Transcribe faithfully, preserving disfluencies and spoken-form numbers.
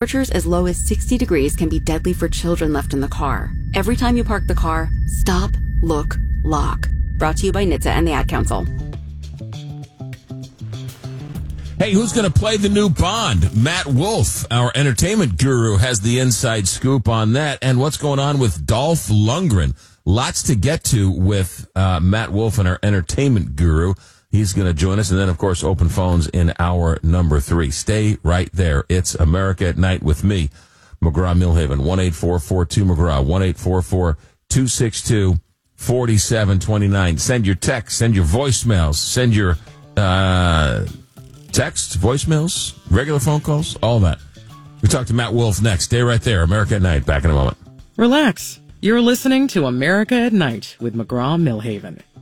Temperatures as low as sixty degrees can be deadly for children left in the car. Every time you park the car, stop, look, lock. Brought to you by N H T S A and the Ad Council. Hey, who's going to play the new Bond? Matt Wolf, our entertainment guru, has the inside scoop on that. And what's going on with Dolph Lundgren? Lots to get to with uh, Matt Wolf and our entertainment guru. He's going to join us. And then, of course, open phones in hour number three. Stay right there. It's America at Night with me, McGraw-Milhaven. one eight four four two McGraw, one eight four four two six two four seven two nine. Send your text, send your voicemails, send your uh, text, voicemails, regular phone calls, all that. We talk to Matt Wolf next. Stay right there. America at Night. Back in a moment. Relax. You're listening to America at Night with McGraw-Milhaven.